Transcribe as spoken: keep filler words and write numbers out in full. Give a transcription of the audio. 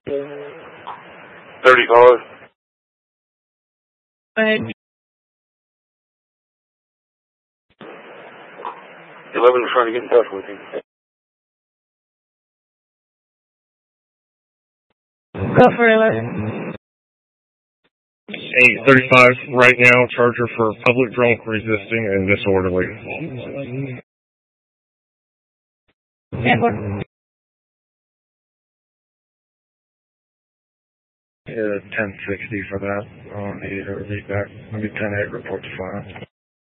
thirty-five. Go ahead. eleven was trying to get in touch with him. Go for eleven. eight thirty-five right now, charger for public drunk, resisting, and disorderly. ten Yeah, ten sixty for that. I'll need to read back. Maybe ten eight report to file.